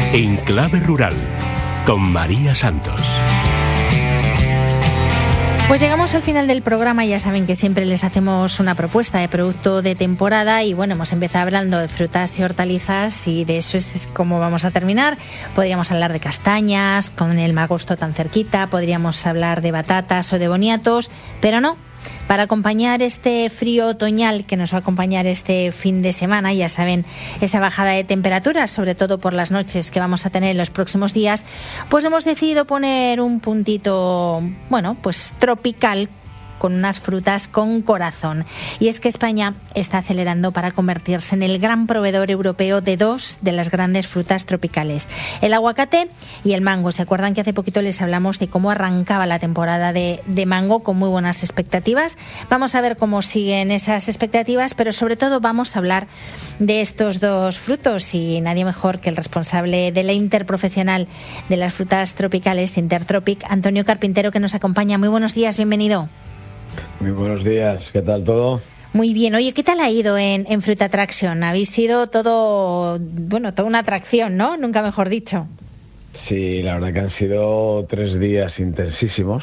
En Clave Rural, con María Santos. Pues llegamos al final del programa. Ya saben que siempre les hacemos una propuesta de producto de temporada y bueno, hemos empezado hablando de frutas y hortalizas y de eso es como vamos a terminar. Podríamos hablar de castañas, con el magosto tan cerquita, podríamos hablar de batatas o de boniatos, pero no. Para acompañar este frío otoñal que nos va a acompañar este fin de semana, ya saben, esa bajada de temperaturas, sobre todo por las noches que vamos a tener en los próximos días, pues hemos decidido poner un puntito, bueno, pues tropical, con unas frutas con corazón. Y es que España está acelerando para convertirse en el gran proveedor europeo de dos de las grandes frutas tropicales, el aguacate y el mango. ¿Se acuerdan que hace poquito les hablamos de cómo arrancaba la temporada de mango con muy buenas expectativas? Vamos a ver cómo siguen esas expectativas, pero sobre todo vamos a hablar de estos dos frutos y nadie mejor que el responsable de la interprofesional de las frutas tropicales, Intertropic, Antonio Carpintero, que nos acompaña. Muy buenos días, bienvenido. Muy buenos días, ¿qué tal todo? Muy bien. Oye, ¿qué tal ha ido en Fruit Attraction? Habéis sido toda una atracción, ¿no? Nunca mejor dicho. Sí, la verdad que han sido 3 días intensísimos,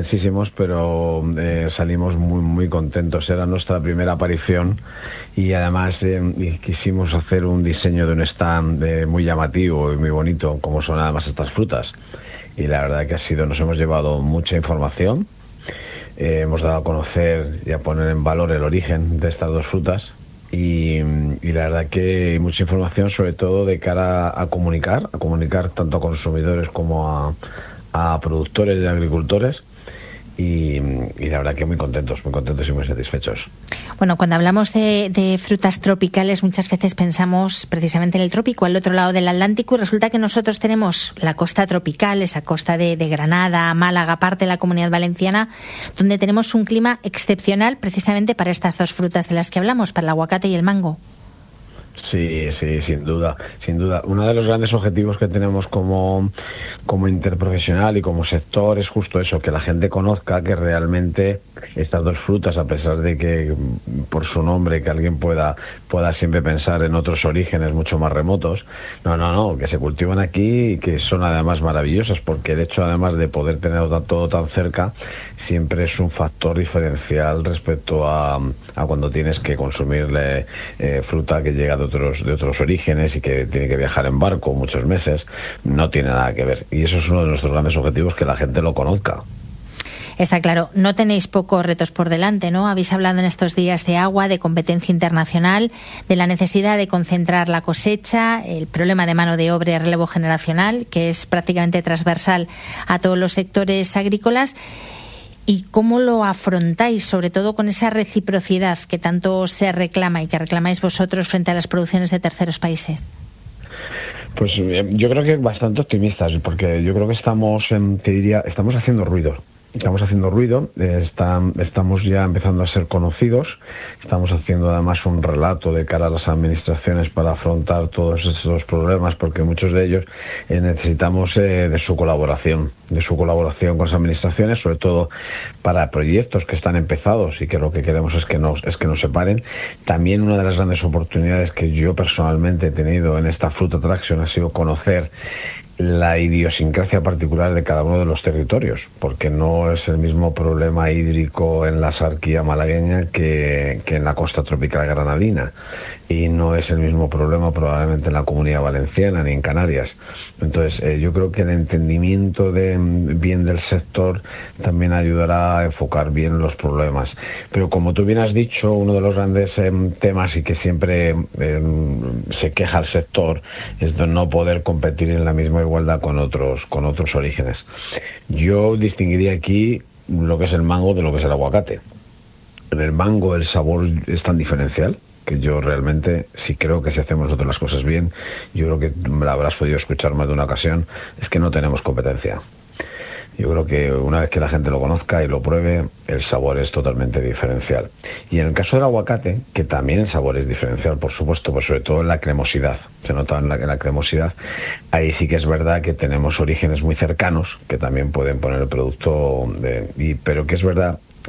pero salimos muy, muy contentos. Era nuestra primera aparición y además quisimos hacer un diseño de un stand muy llamativo y muy bonito, como son además estas frutas. Y la verdad que nos hemos llevado mucha información. Hemos dado a conocer y a poner en valor el origen de estas dos frutas y la verdad que hay mucha información, sobre todo de cara a comunicar tanto a consumidores como a productores y agricultores y la verdad que muy contentos y muy satisfechos. Bueno, cuando hablamos de frutas tropicales muchas veces pensamos precisamente en el trópico, al otro lado del Atlántico, y resulta que nosotros tenemos la costa tropical, esa costa de Granada, Málaga, parte de la Comunidad Valenciana, donde tenemos un clima excepcional precisamente para estas dos frutas de las que hablamos, para el aguacate y el mango. Sí, sin duda. Uno de los grandes objetivos que tenemos como interprofesional y como sector es justo eso, que la gente conozca que realmente estas dos frutas, a pesar de que por su nombre que alguien pueda siempre pensar en otros orígenes mucho más remotos, no, que se cultivan aquí y que son además maravillosas, porque el hecho además de poder tener todo tan cerca siempre es un factor diferencial respecto a cuando tienes que consumirle fruta que llega de otros orígenes y que tiene que viajar en barco muchos meses. No tiene nada que ver, y eso es uno de nuestros grandes objetivos, que la gente lo conozca. Está claro, no tenéis pocos retos por delante, ¿no? Habéis hablado en estos días de agua, de competencia internacional, de la necesidad de concentrar la cosecha, el problema de mano de obra y relevo generacional, que es prácticamente transversal a todos los sectores agrícolas. ¿Y cómo lo afrontáis, sobre todo con esa reciprocidad que tanto se reclama y que reclamáis vosotros frente a las producciones de terceros países? Pues yo creo que bastante optimistas, porque yo creo que estamos haciendo ruido. Estamos ya empezando a ser conocidos, estamos haciendo además un relato de cara a las administraciones para afrontar todos estos problemas, porque muchos de ellos necesitamos de su colaboración con las administraciones, sobre todo para proyectos que están empezados y que lo que queremos es que nos separen. También una de las grandes oportunidades que yo personalmente he tenido en esta Fruit Attraction ha sido conocer la idiosincrasia particular de cada uno de los territorios, porque no es el mismo problema hídrico en la Sarquía malagueña que en la costa tropical granadina, y no es el mismo problema probablemente en la Comunidad Valenciana ni en Canarias. Entonces yo creo que el entendimiento bien del sector también ayudará a enfocar bien los problemas. Pero como tú bien has dicho, uno de los grandes temas y que siempre se queja el sector es de no poder competir en la misma igualdad con otros orígenes. Yo distinguiría aquí lo que es el mango de lo que es el aguacate. En el mango el sabor es tan diferencial que yo realmente sí creo que si hacemos nosotros las cosas bien, yo creo que me la habrás podido escuchar más de una ocasión, es que no tenemos competencia. Yo creo que una vez que la gente lo conozca y lo pruebe, el sabor es totalmente diferencial. Y en el caso del aguacate, que también el sabor es diferencial, por supuesto, pues sobre todo en la cremosidad. Se nota en la cremosidad. Ahí sí que es verdad que tenemos orígenes muy cercanos, que también pueden poner el producto, pero que es verdad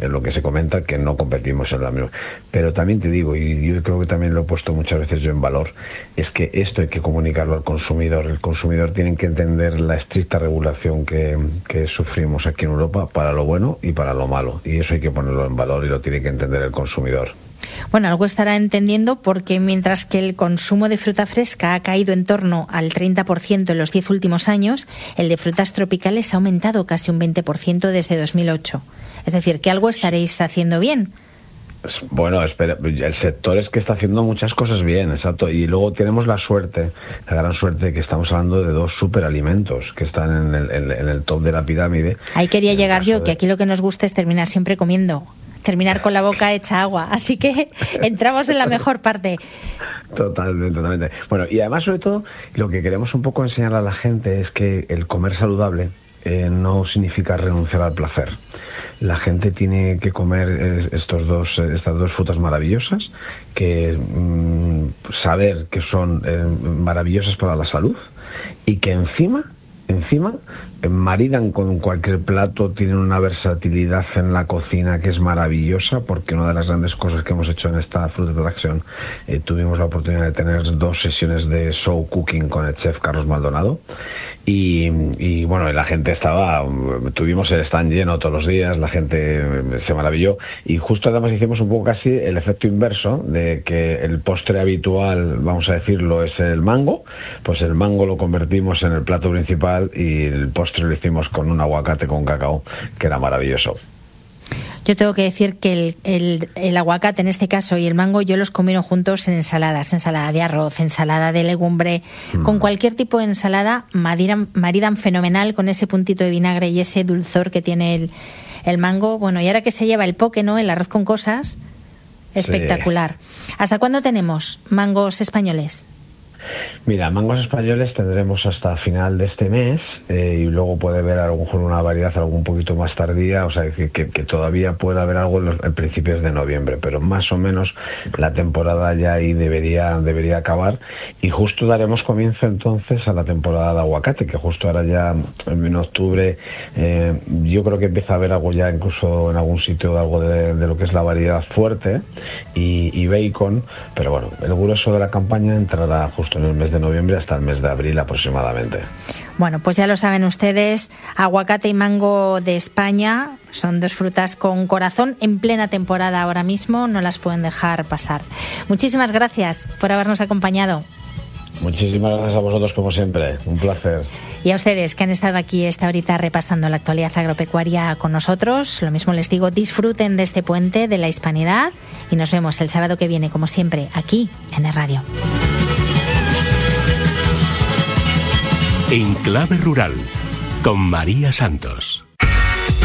es lo que se comenta, que no competimos en la misma. Pero también te digo, y yo creo que también lo he puesto muchas veces yo en valor, es que esto hay que comunicarlo al consumidor. El consumidor tiene que entender la estricta regulación que sufrimos aquí en Europa, para lo bueno y para lo malo, y eso hay que ponerlo en valor y lo tiene que entender el consumidor. Bueno, algo estará entendiendo, porque mientras que el consumo de fruta fresca ha caído en torno al 30% en los 10 últimos años, el de frutas tropicales ha aumentado casi un 20% desde 2008. Es decir, que algo estaréis haciendo bien. Bueno, espera, el sector es que está haciendo muchas cosas bien, exacto, y luego tenemos la gran suerte de que estamos hablando de dos superalimentos que están en el top de la pirámide. Ahí quería llegar yo, que aquí lo que nos gusta es terminar siempre comiendo, terminar con la boca hecha agua, así que entramos en la mejor parte. Totalmente. Bueno, y además, sobre todo, lo que queremos un poco enseñar a la gente es que el comer saludable no significa renunciar al placer. La gente tiene que comer estas dos frutas maravillosas, que saber que son maravillosas para la salud, y que encima maridan con cualquier plato, tienen una versatilidad en la cocina que es maravillosa, porque una de las grandes cosas que hemos hecho en esta Fruit Attraction, tuvimos la oportunidad de tener 2 sesiones de show cooking con el chef Carlos Maldonado, y bueno, la gente tuvimos el stand lleno todos los días, la gente se maravilló, y justo además hicimos un poco casi el efecto inverso de que el postre habitual, vamos a decirlo, es el mango, pues el mango lo convertimos en el plato principal y el postre lo hicimos con un aguacate con cacao, que era maravilloso. Yo tengo que decir que el aguacate en este caso y el mango yo los combino juntos en ensaladas, ensalada de arroz, ensalada de legumbre, con cualquier tipo de ensalada, maridan fenomenal con ese puntito de vinagre y ese dulzor que tiene el mango. Bueno, y ahora que se lleva el poke, ¿no?, el arroz con cosas, espectacular. Sí. ¿Hasta cuándo tenemos mangos españoles? Mira, mangos españoles tendremos hasta final de este mes, y luego puede haber a lo mejor una variedad algo un poquito más tardía, o sea, que todavía puede haber algo en principios de noviembre, pero más o menos la temporada ya ahí debería acabar, y justo daremos comienzo entonces a la temporada de aguacate, que justo ahora ya en octubre yo creo que empieza a haber algo ya incluso en algún sitio, algo de lo que es la variedad fuerte y bacon, pero bueno, el grueso de la campaña entrará justo en el mes de noviembre hasta el mes de abril aproximadamente. Bueno, pues ya lo saben ustedes, aguacate y mango de España son 2 frutas con corazón en plena temporada ahora mismo, no las pueden dejar pasar. Muchísimas gracias por habernos acompañado. Muchísimas gracias a vosotros como siempre, un placer. Y a ustedes que han estado aquí esta horita repasando la actualidad agropecuaria con nosotros, lo mismo les digo, disfruten de este puente de la hispanidad y nos vemos el sábado que viene, como siempre, aquí en Es Radio. En Clave Rural, con María Santos.